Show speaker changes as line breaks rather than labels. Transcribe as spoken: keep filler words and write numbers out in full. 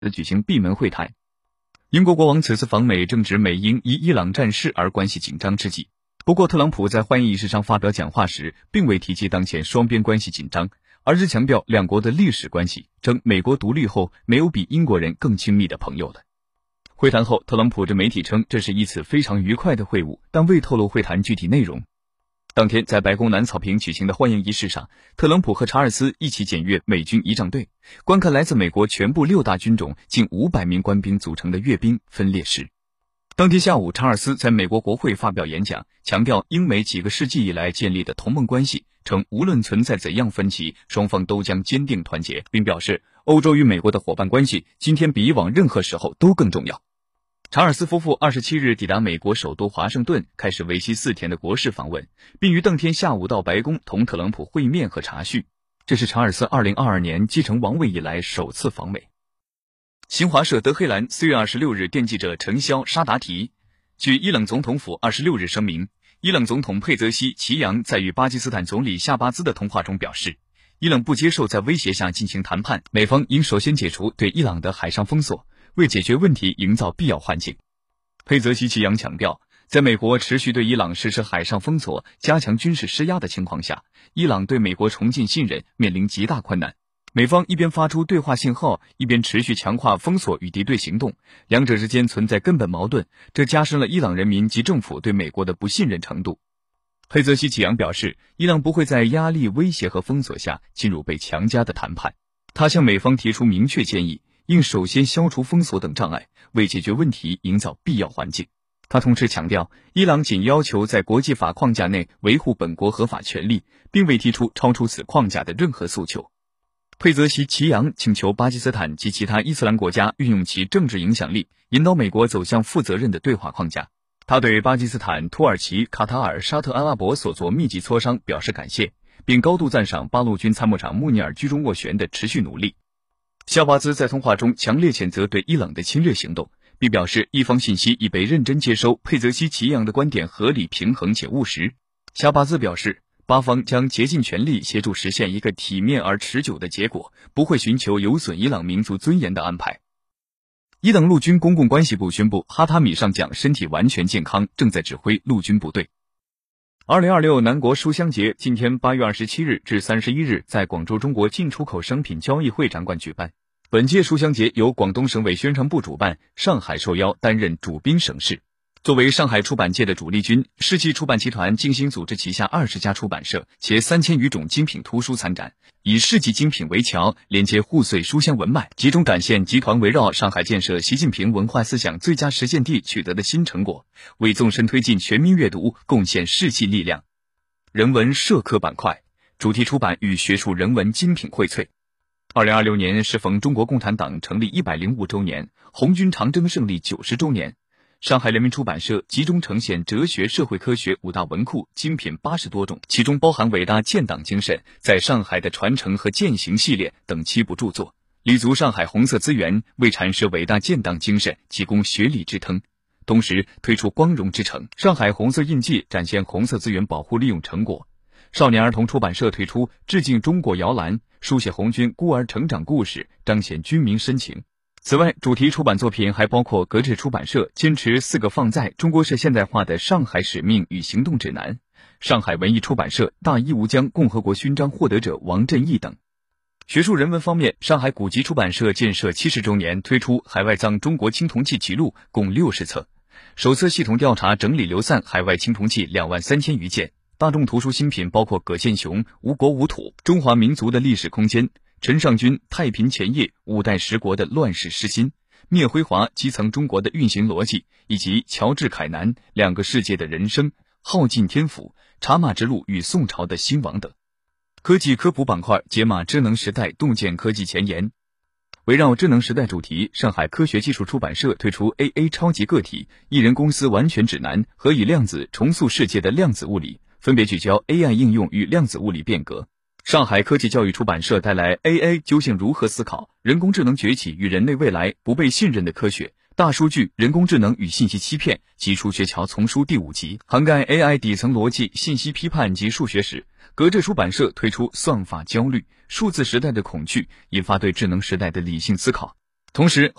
举行闭门会谈。英国国王此次访美正值美英因伊朗战事而关系紧张之际。不过特朗普在欢迎仪式上发表讲话时，并未提及当前双边关系紧张，而是强调两国的历史关系，称美国独立后没有比英国人更亲密的朋友了。会谈后，特朗普对媒体称这是一次非常愉快的会晤，但未透露会谈具体内容。当天在白宫南草坪举行的欢迎仪式上，特朗普和查尔斯一起检阅美军仪仗队，观看来自美国全部六大军种近五百名官兵组成的阅兵分列式。当天下午，查尔斯在美国国会发表演讲，强调英美几个世纪以来建立的同盟关系，称无论存在怎样分歧，双方都将坚定团结，并表示欧洲与美国的伙伴关系今天比以往任何时候都更重要。查尔斯夫妇二十七日抵达美国首都华盛顿，开始为期四天的国事访问，并于当天下午到白宫同特朗普会面和查叙。这是查尔斯二零二二年继承王位以来首次访美。新华社德黑兰四月二十六日电记者陈肖沙达提，据伊朗总统府二十六日声明，伊朗总统佩泽西奇扬在与巴基斯坦总理夏巴兹的通话中表示，伊朗不接受在威胁下进行谈判，美方应首先解除对伊朗的海上封锁，为解决问题营造必要环境。佩泽西奇扬强调，在美国持续对伊朗实施海上封锁、加强军事施压的情况下，伊朗对美国重建信任面临极大困难。美方一边发出对话信号，一边持续强化封锁与敌对行动，两者之间存在根本矛盾，这加深了伊朗人民及政府对美国的不信任程度。佩泽西奇扬表示，伊朗不会在压力、威胁和封锁下进入被强加的谈判。他向美方提出明确建议，应首先消除封锁等障碍，为解决问题营造必要环境。他同时强调，伊朗仅要求在国际法框架内维护本国合法权利，并未提出超出此框架的任何诉求。佩泽西奇扬请求巴基斯坦及其他伊斯兰国家运用其政治影响力，引导美国走向负责任的对话框架。他对巴基斯坦、土耳其、卡塔尔、沙特阿拉伯所做密集磋商表示感谢，并高度赞赏八路军参谋长穆尼尔居中斡旋的持续努力。夏巴兹在通话中强烈谴责对伊朗的侵略行动，并表示伊方信息已被认真接收，佩泽西奇扬的观点合理、平衡且务实。夏巴兹表示，巴方将竭尽全力协助实现一个体面而持久的结果，不会寻求有损伊朗民族尊严的安排。伊朗陆军公共关系部宣布，哈塔米上将身体完全健康，正在指挥陆军部队。二零二六南国书香节今天八月二十七日至三十一日在广州中国进出口商品交易会展馆举办。本届书香节由广东省委宣传部主办，上海受邀担任主宾省市。作为上海出版界的主力军，世纪出版集团精心组织旗下二十家出版社且三千余种精品图书参展，以世纪精品为桥，连接互穗书香文脉，集中展现集团围绕上海建设习近平文化思想最佳实践地取得的新成果，为纵深推进全民阅读贡献士气力量。人文社科板块，主题出版与学术人文精品荟萃。二零二六年适逢中国共产党成立一百零五周年，红军长征胜利九十周年。上海人民出版社集中呈现哲学、社会科学五大文库精品八十多种，其中包含伟大建党精神、在上海的传承和践行系列等七部著作，立足上海红色资源，为阐释伟大建党精神提供学理支撑。同时推出光荣之城上海红色印记，展现红色资源保护利用成果。少年儿童出版社推出致敬中国摇篮，书写红军孤儿成长故事，彰显军民深情。此外，主题出版作品还包括格致出版社坚持四个放在中国式现代化的上海使命与行动指南，上海文艺出版社大义无疆共和国勋章获得者王振义等。学术人文方面，上海古籍出版社建设七十周年推出海外藏中国青铜器记录共六十册，首次系统调查整理流散海外青铜器两万三千余件。大众图书新品包括葛剑雄无国无土中华民族的历史空间，陈尚君太平前夜五代十国的乱世诗心，聂辉华基层中国的运行逻辑，以及乔治凯南两个世界的人生、耗尽天府、茶马之路与宋朝的兴亡等。科技科普板块解码智能时代洞见科技前沿。围绕智能时代主题，上海科学技术出版社推出 A A 超级个体一人公司完全指南和以量子重塑世界的量子物理，分别聚焦 A I 应用与量子物理变革。上海科技教育出版社带来 A I 究竟如何思考，人工智能崛起与人类未来不被信任的科学，大数据、人工智能与信息欺骗及数学桥丛书第五集，涵盖 A I 底层逻辑、信息批判及数学史。格致出版社推出算法焦虑、数字时代的恐惧，引发对智能时代的理性思考。 同时